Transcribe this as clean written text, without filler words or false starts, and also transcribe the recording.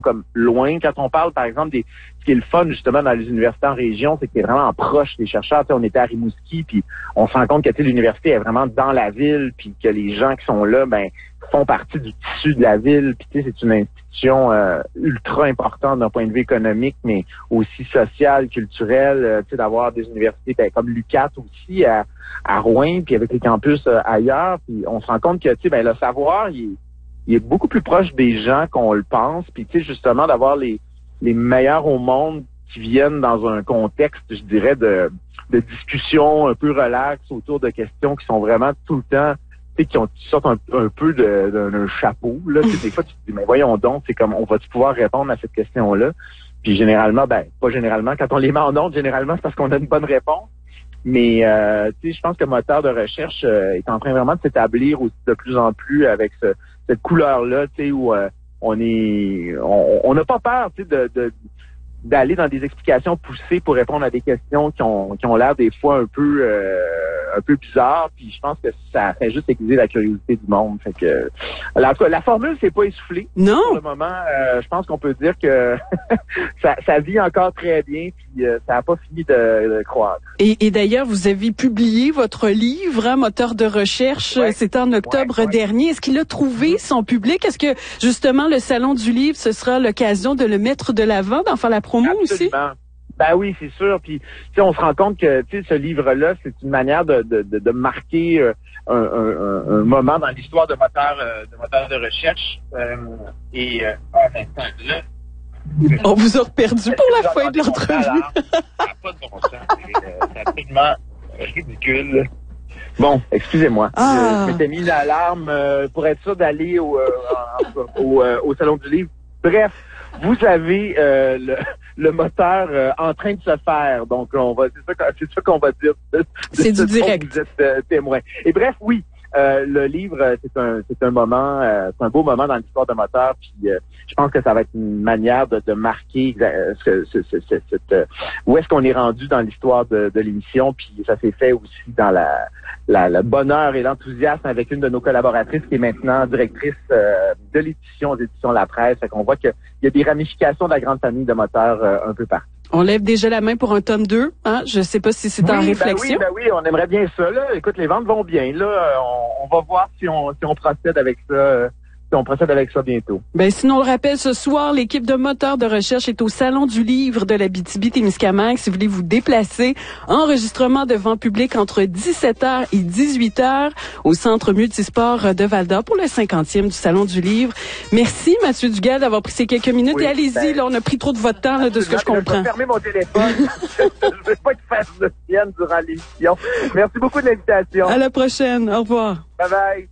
comme loin. Quand on parle, par exemple, ce qui est le fun, justement, dans les universités en région, c'est que c'est vraiment proche des chercheurs. T'sais, on était à Rimouski, puis on se rend compte que l'université est vraiment dans la ville, puis que les gens qui sont là, font partie du tissu de la ville. Puis c'est une institution ultra importante d'un point de vue économique, mais aussi social, culturel. D'avoir des universités comme l'UQAT aussi à Rouyn, puis avec les campus ailleurs. Puis on se rend compte que le savoir, il est beaucoup plus proche des gens qu'on le pense. Puis justement d'avoir les meilleurs au monde qui viennent dans un contexte, je dirais, de discussion un peu relax autour de questions qui sont vraiment tout le temps, qui sortent un peu d'un chapeau. Là. Des fois, tu te dis, mais voyons donc, c'est comme, on va-tu pouvoir répondre à cette question-là? Puis généralement, pas généralement, quand on les met en ordre, généralement, c'est parce qu'on a une bonne réponse. Mais je pense que le moteur de recherche est en train vraiment de s'établir aussi de plus en plus avec cette couleur-là, où on n'a pas peur, d'aller dans des explications poussées pour répondre à des questions qui ont l'air des fois un peu bizarres. Puis je pense que ça fait juste aiguiser la curiosité du monde. Fait que la formule s'est pas essoufflée. Non. Pour le moment, je pense qu'on peut dire que ça vit encore très bien. Puis ça n'a pas fini de croître. Et d'ailleurs, vous avez publié votre livre, Moteur de recherche. Ouais. C'était en octobre dernier. Est-ce qu'il a trouvé son public? Est-ce que justement le Salon du livre, ce sera l'occasion de le mettre de l'avant, d'en faire la promo aussi? Ben oui, c'est sûr. Puis, on se rend compte que, ce livre-là, c'est une manière de marquer un moment dans l'histoire de moteur de recherche. Un instant, là. On vous a perdu pour la fin de l'entrevue. Ça n'a pas de bon sens. C'est absolument ridicule. Bon, excusez-moi. Je m'étais mis l'alarme pour être sûr d'aller au Salon du livre. Bref. Vous avez le moteur en train de se faire, donc c'est ça qu'on va dire. C'est du direct. Vous êtes témoin. Et bref, oui, le livre c'est un moment, c'est un beau moment dans l'histoire de moteur. Puis je pense que ça va être une manière de marquer où est-ce qu'on est rendu dans l'histoire de l'émission. Puis ça s'est fait aussi dans le bonheur et l'enthousiasme avec une de nos collaboratrices qui est maintenant directrice de l'édition des éditions La Presse. Fait qu'on voit qu'il y a des ramifications de la grande famille de moteurs un peu partout. On lève déjà la main pour un tome 2, hein? Je sais pas si c'est en réflexion. Oui, on aimerait bien ça, là. Écoute, les ventes vont bien, là. On va voir si on procède avec ça. On procède avec ça bientôt. Sinon, on le rappelle, ce soir, l'équipe de moteurs de recherche est au Salon du livre de l'Abitibi-Témiscamingue. Si vous voulez vous déplacer, enregistrement devant public entre 17h et 18h au Centre multisport de Val-d'Or pour le 50e du Salon du livre. Merci, Mathieu Dugal, d'avoir pris ces quelques minutes. Oui, et allez-y, là, on a pris trop de votre temps, là, de ce que je comprends. Je vais fermer mon téléphone. Je veux pas qu'il fasse le sienne durant l'émission. Merci beaucoup de l'invitation. À la prochaine. Au revoir. Bye bye.